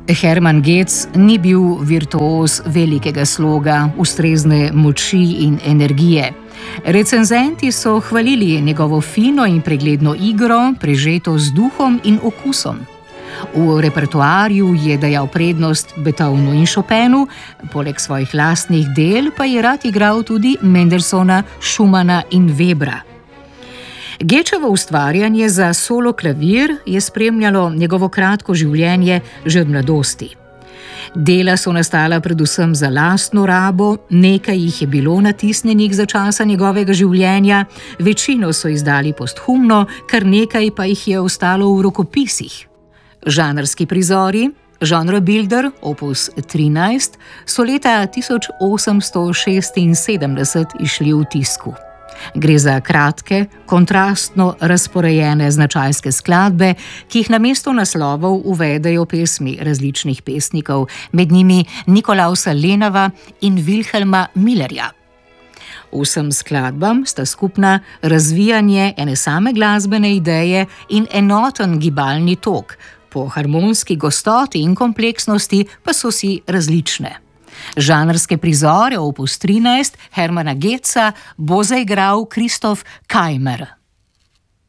Hermann Goetz ni bil virtuoz velikega sloga, ustrezne moči in energije. Recenzenti so hvalili njegovo fino in pregledno igro, prežeto z duhom in okusom. V repertoarju je dajal prednost Beethovnu in Chopinu, poleg svojih lastnih del pa je rad igral tudi Mendelssohna, Schumana in Webra. Goetzovo ustvarjanje za solo klavir je spremljalo njegovo kratko življenje že od mladosti. Dela so nastala predvsem za lastno rabo, nekaj jih je bilo natisnjenih za časa njegovega življenja, večino so izdali posthumno, kar nekaj pa jih je ostalo v rokopisih. Žanrski prizori, Genre Bilder, opus 13, so leta 1876 išli v tisku. Gre za kratke, kontrastno razporejene značajske skladbe, ki jih namesto naslovov uvedejo pesmi različnih pesnikov, med njimi Nikolausa Lenava in Wilhelma Millerja. Vsem skladbam sta skupna razvijanje ene same glasbene ideje in enoten gibalni tok, po harmonski gostoti in kompleksnosti pa so si različne. Žanrske prizore opus 13 Hermanna Goetza bo zaigral Christoph Keimer.